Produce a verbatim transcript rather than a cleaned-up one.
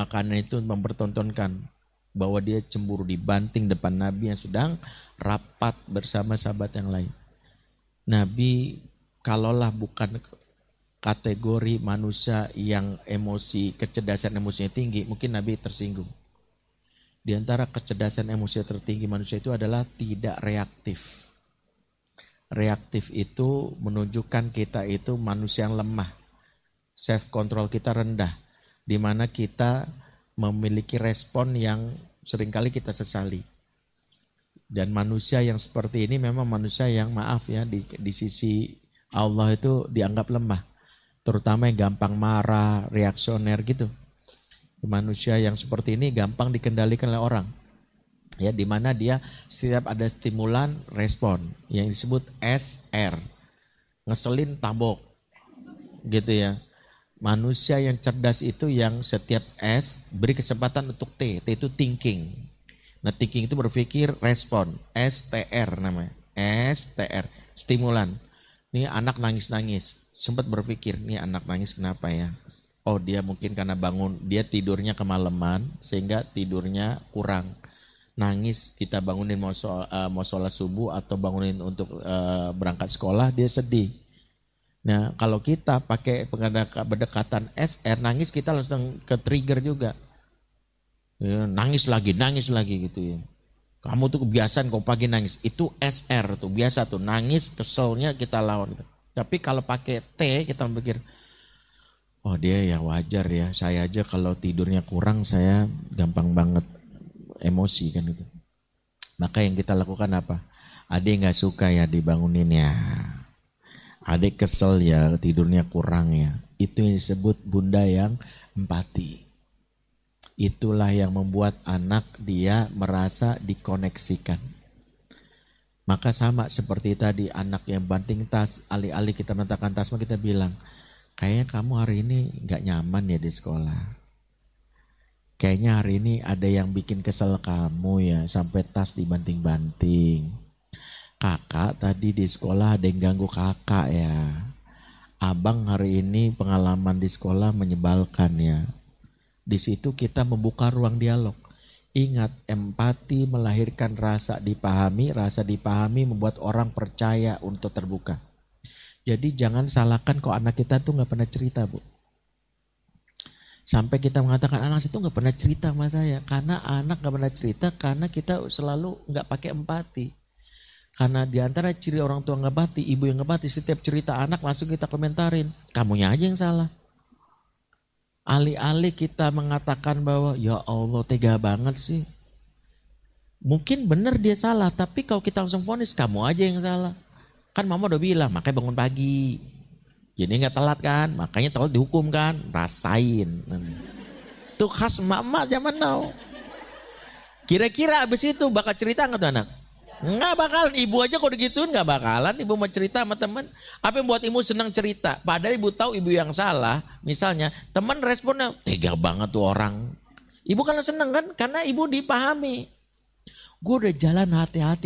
makanan itu mempertontonkan bahwa dia cemburu, dibanting depan Nabi yang sedang rapat bersama sahabat yang lain. Nabi kalaulah bukan kategori manusia yang emosi, kecerdasan emosinya tinggi, mungkin Nabi tersinggung. Di antara kecerdasan emosi tertinggi manusia itu adalah tidak reaktif. Reaktif itu menunjukkan kita itu manusia yang lemah. Self control kita rendah, di mana kita memiliki respon yang seringkali kita sesali. Dan manusia yang seperti ini memang manusia yang maaf ya di, di sisi Allah itu dianggap lemah. Terutama yang gampang marah, reaksioner gitu. Manusia yang seperti ini gampang dikendalikan oleh orang. Ya, di mana dia setiap ada stimulan respon yang disebut S R. Ngeselin tabok. Gitu ya. Manusia yang cerdas itu yang setiap S beri kesempatan untuk T. T itu thinking. Nah, thinking itu berpikir, respon. S T R namanya. S T R, stimulan. Nih anak nangis-nangis. Sempat berpikir, nih anak nangis kenapa ya? Oh, dia mungkin karena bangun, dia tidurnya kemalaman sehingga tidurnya kurang. Nangis, kita bangunin mau, so, uh, mau sholat subuh atau bangunin untuk uh, berangkat sekolah, dia sedih. Nah, kalau kita pakai pendekatan S R, nangis kita langsung ke trigger juga. Ya, nangis lagi, nangis lagi gitu ya. Kamu tuh kebiasaan kau pagi nangis. Itu S R tuh, biasa tuh. Nangis, keselnya kita lawan. Gitu. Tapi kalau pakai T, kita pikir, oh dia ya wajar ya. Saya aja kalau tidurnya kurang, saya gampang banget emosi kan gitu. Maka yang kita lakukan apa? Adik gak suka ya dibangunin ya. Adik kesel ya tidurnya kurang ya. Itu yang disebut bunda yang empati. Itulah yang membuat anak dia merasa dikoneksikan. Maka sama seperti tadi anak yang banting tas, alih-alih kita meletakkan tas, kita bilang, kayaknya kamu hari ini gak nyaman ya di sekolah. Kayaknya hari ini ada yang bikin kesel kamu ya, sampai tas dibanting-banting. Kakak tadi di sekolah ada yang ganggu kakak ya. Abang hari ini pengalaman di sekolah menyebalkan ya. Di situ kita membuka ruang dialog. Ingat, empati melahirkan rasa dipahami, rasa dipahami membuat orang percaya untuk terbuka. Jadi jangan salahkan kok anak kita tuh gak pernah cerita, Bu. Sampai kita mengatakan anak itu gak pernah cerita sama saya. Karena anak gak pernah cerita karena kita selalu gak pakai empati. Karena diantara ciri orang tua gak empati, ibu yang gak empati, setiap cerita anak langsung kita komentarin. Kamunya aja yang salah. Alih-alih kita mengatakan bahwa ya Allah tega banget sih. Mungkin benar dia salah, tapi kalau kita langsung vonis kamu aja yang salah. Kan mama udah bilang makanya bangun pagi. Jadi gak telat kan, makanya telat dihukum kan. Rasain. Itu khas mama zaman now. Kira-kira abis itu bakal cerita gak tuh anak? Nggak bakalan, ibu aja kalau digituin nggak bakalan. Ibu mau cerita sama teman, apa yang buat ibu senang cerita? Padahal ibu tahu ibu yang salah. Misalnya teman responnya tega banget tuh orang. Ibu kan senang kan, karena ibu dipahami. Gue udah jalan hati-hati